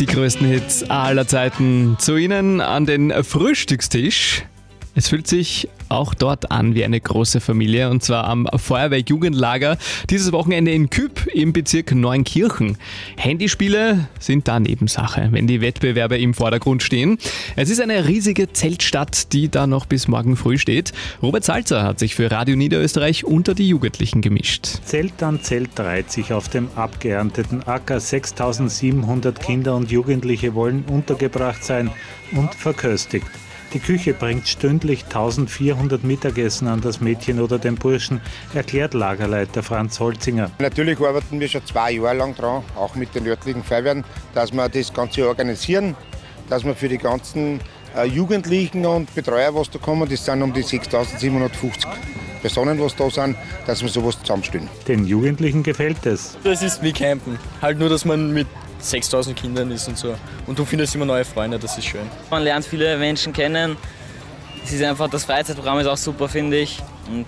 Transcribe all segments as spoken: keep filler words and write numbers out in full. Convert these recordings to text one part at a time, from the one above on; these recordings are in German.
Die größten Hits aller Zeiten zu Ihnen an den Frühstückstisch. Es fühlt sich auch dort an wie eine große Familie, und zwar am Feuerwehr-Jugendlager. Dieses Wochenende in Küpp im Bezirk Neunkirchen. Handyspiele sind da Nebensache, wenn die Wettbewerbe im Vordergrund stehen. Es ist eine riesige Zeltstadt, die da noch bis morgen früh steht. Robert Salzer hat sich für Radio Niederösterreich unter die Jugendlichen gemischt. Zelt an Zelt reiht sich auf dem abgeernteten Acker. sechstausendsiebenhundert Kinder und Jugendliche wollen untergebracht sein und verköstigt. Die Küche bringt stündlich eintausendvierhundert Mittagessen an das Mädchen oder den Burschen, erklärt Lagerleiter Franz Holzinger. Natürlich arbeiten wir schon zwei Jahre lang dran, auch mit den örtlichen Feuerwehren, dass wir das Ganze organisieren, dass wir für die ganzen äh, Jugendlichen und Betreuer, was da kommen, das sind um die sechstausendsiebenhundertfünfzig Personen, was da sind, dass wir sowas zusammenstellen. Den Jugendlichen gefällt es. Das ist wie Campen, halt nur, dass man mit sechstausend Kindern ist und so. Und du findest immer neue Freunde, das ist schön. Man lernt viele Menschen kennen. Es ist einfach, das Freizeitprogramm ist auch super, finde ich. Und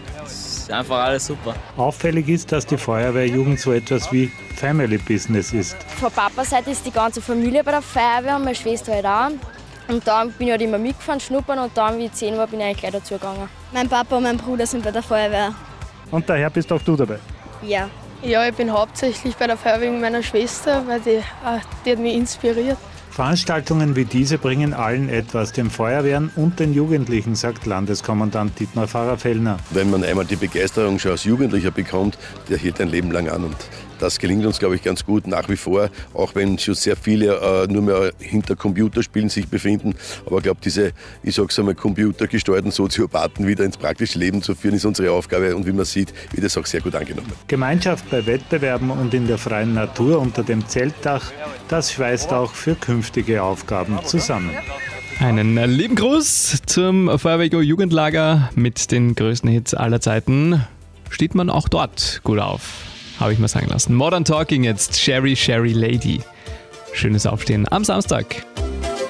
es ist einfach alles super. Auffällig ist, dass die Feuerwehrjugend so etwas wie Family Business ist. Von Papas Seite ist die ganze Familie bei der Feuerwehr und meine Schwester halt auch. Und dann bin ich halt immer mitgefahren, schnuppern, und dann, wie ich zehn war, bin ich eigentlich gleich dazugegangen. Mein Papa und mein Bruder sind bei der Feuerwehr. Und daher bist auch du dabei? Ja. Ja, ich bin hauptsächlich bei der Feuerwehr wegen meiner Schwester, weil die, die hat mich inspiriert. Veranstaltungen wie diese bringen allen etwas, den Feuerwehren und den Jugendlichen, sagt Landeskommandant Dietmar Pfarrer-Fellner. Wenn man einmal die Begeisterung schon als Jugendlicher bekommt, der hält ein Leben lang an. Und das gelingt uns, glaube ich, ganz gut nach wie vor, auch wenn schon sehr viele äh, nur mehr hinter Computerspielen sich befinden. Aber ich glaube, diese, ich sag's einmal, computergesteuerten Soziopathen wieder ins praktische Leben zu führen, ist unsere Aufgabe. Und wie man sieht, wird das auch sehr gut angenommen. Gemeinschaft bei Wettbewerben und in der freien Natur unter dem Zeltdach, das schweißt auch für künftige Aufgaben zusammen. Einen lieben Gruß zum Feuerwehr-Jugendlager mit den größten Hits aller Zeiten. Steht man auch dort gut auf, habe ich mal sagen lassen. Modern Talking jetzt, Sherry, Sherry Lady. Schönes Aufstehen am Samstag.